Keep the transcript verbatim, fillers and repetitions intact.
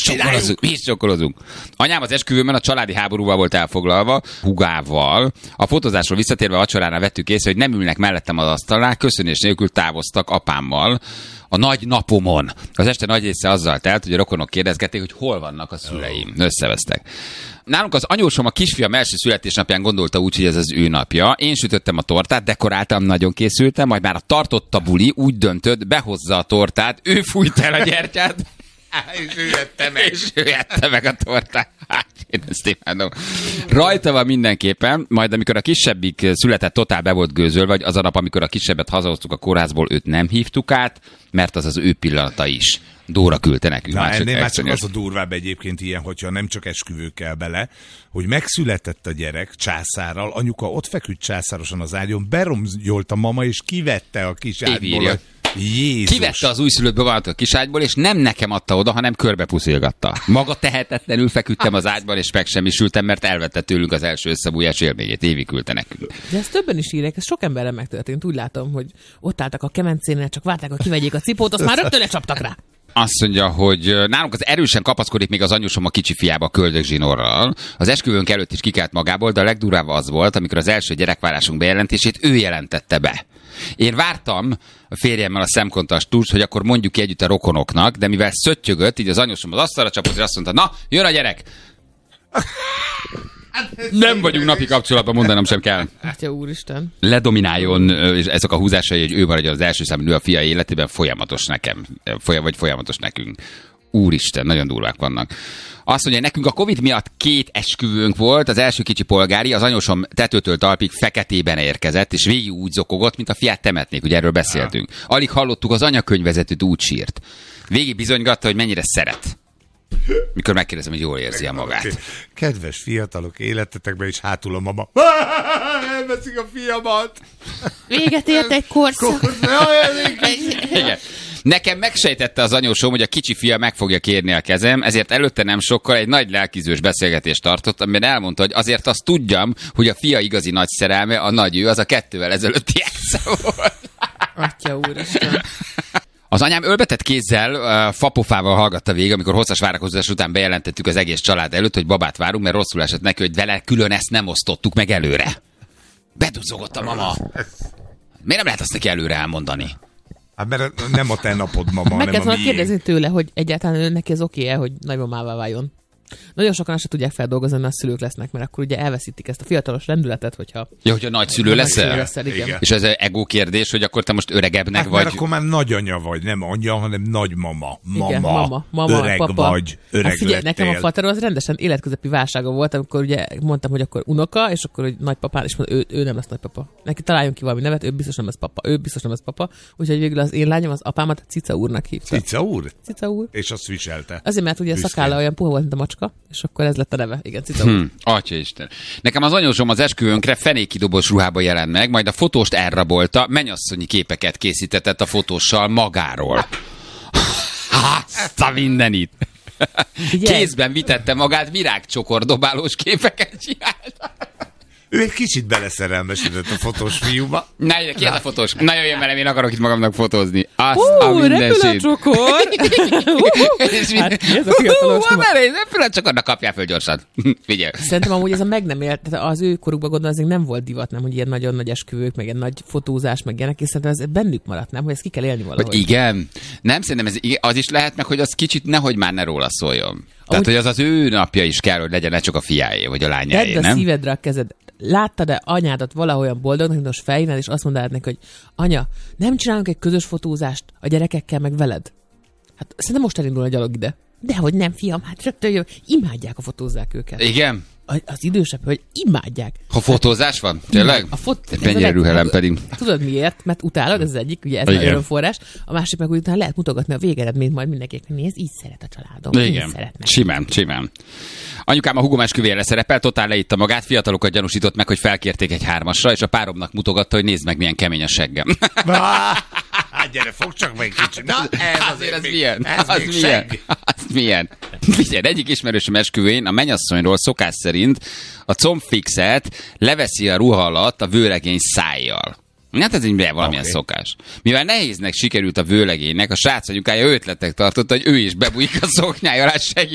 sokkolozunk, mi is sokkolozunk. Anyám az esküvőben a családi háborúval volt elfoglalva, hugával. A fotózásról visszatérve vacsoránál vettük észre, hogy nem ülnek mellettem az asztalnál, köszönés nélkül távoztak apámmal a nagy napomon. Az este nagy része azzal telt, hogy a rokonok kérdezgették, hogy hol vannak a szüleim. Összevesztek. Nálunk az anyósom a kisfiam első születésnapján gondolta úgy, hogy ez az ő napja. Én sütöttem a tortát, dekoráltam, nagyon készültem, majd már a tartott a buli, úgy döntött, behozza a tortát, ő fújt el a gyertyát, és ő ette meg. És ő ette meg a tortát. Hát, én ezt imádom. Rajta van mindenképpen, majd amikor a kisebbik született, totál be volt gőzölve, vagy az a nap, amikor a kisebbet hazahoztuk a kórházból, őt nem hívtuk át, mert az az ő pillanata is. Dóra küldte nekünk. Na, már ennél már csak az a durvább egyébként ilyen, hogyha nem csak esküvő kell bele, hogy megszületett a gyerek császárral, anyuka ott feküdt császárosan az ágyon, beromjolt a mama, és kivette a kis ágyból. A... Jézus. Kivette az újszülött bevallat a kiságyból, és nem nekem adta oda, hanem körbe puszilgatta. Maga tehetetlenül feküdtem az ágyban, és megsemmisültem, mert elvette tőlünk az első összebújás élményét. Évig küldte nekünk. De ezt többen is írják, ez sok emberre megtörtént. Úgy látom, hogy ott álltak a kemencénél, csak várták, hogy kivegyék a cipót, azt már rögtön lecsaptak rá. Azt mondja, hogy nálunk az erősen kapaszkodik még az anyósom a kicsi fiába a köldögzsinórral. Az esküvőnk előtt is kikelt magából, de a legdurvább az volt, amikor az első gyerekvárásunk bejelentését ő jelentette be. Én vártam a férjemmel a szemkontastust, hogy akkor mondjuk ki együtt a rokonoknak, de mivel szöttyögött, így az anyósom az asztalra csapott, és azt mondta, na, jön a gyerek! Nem vagyunk napi kapcsolatban, mondanom sem kell. Atya úristen. Ledomináljon, és ezek a húzásai, hogy ő maradjon az első számú nő a fia életében, folyamatos nekem. Folyam, vagy folyamatos nekünk. Úristen, nagyon durvák vannak. Azt mondja, nekünk a Covid miatt két esküvőnk volt, az első kicsi polgári, az anyósom tetőtől talpig feketében érkezett, és végig úgy zokogott, mint a fiát temetnék, ugye erről beszéltünk. Alig hallottuk, az anyakönyvvezetőt úgy sírt. Végig bizonygatta, hogy mennyire szeret. Mikor megkérdezem, hogy jól érzi a magát. Kedves fiatalok, életetekben is hátul a mama. Elveszik a fiamat. Véget ért egy korszak. Igen. Nekem megsejtette az anyósom, hogy a kicsi fia meg fogja kérni a kezem, ezért előtte nem sokkal egy nagy lelkizős beszélgetést tartott, amiben elmondta, hogy azért azt tudjam, hogy a fia igazi nagy szerelme, a nagy ő, az a kettővel ezelőtti exe volt. Atya úristen. Az anyám ölbetett kézzel, uh, fapofával hallgatta végig, amikor hosszas várakozás után bejelentettük az egész család előtt, hogy babát várunk, mert rosszul esett neki, hogy vele külön ezt nem osztottuk meg előre. Beduzogott a mama. Miért nem lehet azt neki előre elmondani? Hát mert nem a te napod, mama, meg nem a volna miénk. kérdezni tőle, hogy egyáltalán neki ez oké-e, hogy nagymamává váljon. Nagyon sokan azt se tudják feldolgozni, hogy szülők lesznek, mert akkor ugye elveszítik ezt a fiatalos rendületet, hogyha... Ja, hogyha nagyszülő leszel? leszel igen. Igen. És ez egy ego kérdés, hogy akkor te most öregebbnek Hát vagy? mert akkor már nagyanya vagy, nem anya, hanem nagymama. Mama, Igen, mama, mama, öreg papa. vagy, öreg hát figyelj, lettél. nekem a fateró az rendesen életközepi válsága volt, amikor ugye mondtam, hogy akkor unoka, és akkor hogy nagypapán, és mondta, ő, ő nem lesz nagypapa. Neki találjon ki valami nevet, ő biztos nem lesz papa, ő biztos nem lesz papa. Úgyhogy végül az én lányom az apámat Cica úrnak hívta. Cica úr? Cica úr. És azt viselte. Azért, mert ugye a Büszkén. szakálla olyan puha volt, mint a macska, és akkor ez lett a neve. Igen, Cica úr. Hm, Atyaisten. Nekem az anyósom az esküvőnkre fenékidobós ruhába jelent meg, majd a fotóst elrabolta, mennyasszonyi képeket készítetett a fotóssal magáról. Azt a mindenit. Figyelj. Kézben vitette magát, virágcsokordobálós képeket csinálta. Ő egy kicsit beleszerelmesedett a fotós fiúba. Na, ki ez a fotós? Na, jöjjön velem, én akarok itt magamnak fotózni. Azt a Hú, mindenségét. repülőcsokor! És mi- Hát ki ez a fiatalos? Hú, merre, repülőcsokornak kapjál föl gyorsan. Figyelj. Szerintem amúgy ez a meg nem élt, tehát az ő korukban gondolom, ez nem volt divat, nem, hogy ilyen nagyon nagy esküvők, meg ilyen nagy fotózás, meg ilyenek, és szerintem ez bennük maradt, nem, hogy ezt ki kell élni valahogy. Hogy igen. Nem, szerintem ez, az is lehet meg, hogy az kicsit nehogy már ne róla szóljon. Tehát, hogy az az ő napja is kell, hogy legyen, ne csak a fiáé, vagy a lányáé, Tedd a nem? szívedre a kezed. Láttad-e anyádat valahogyan boldognak, hogy most felhívnád, és azt mondanád neki, hogy anya, nem csinálunk egy közös fotózást a gyerekekkel, meg veled? Hát szerintem most elindulna a gyalog ide. Dehogy nem, fiam, hát rögtön jön. Imádják, a fotózzák őket. Igen? A- Az idősebb, hogy imádják. Ha fotózás van? Tényleg? A fot- ez a Mennyire leg- rühelem pedig. Tudod miért? Mert utálod, ez az egyik, ugye ez Igen. a örömforrás. A másik meg úgy utána lehet mutogatni a végeredményt majd mindenkinek. Nézd, így szeret a családom. Így Igen, szeretnek. simán, simán. Anyukám a húgom esküvére szerepel, totál leitta magát, fiatalokat gyanúsított meg, hogy felkérték egy hármasra, és a páromnak mutogatta, hogy nézd meg, milyen kemény a seggem. Hát gyere, fog csak meg kicsit. Na, ez Azért ez még- milyen? Ez Az még milyen? segg. Az milyen? Figyelj, egyik ismerősöm esküvőjén a mennyasszonyról szokás szerint a combfixet leveszi a ruha alatt a vőlegény szájjal. Hát ez így valamilyen Oké. szokás. Mivel nehéznek sikerült a vőlegénynek, a srác anyukája ötletek tartotta, hogy ő is bebújik a szoknyája alá, segít